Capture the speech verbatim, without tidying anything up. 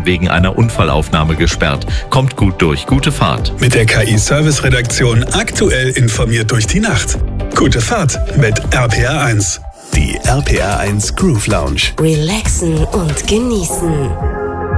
wegen einer Unfallaufnahme gesperrt. Kommt gut durch. Gute Fahrt. Mit der K I-Service-Redaktion aktuell informiert durch die Nacht. Gute Fahrt mit R P R eins. Die R P R eins Groove Lounge. Relaxen und genießen.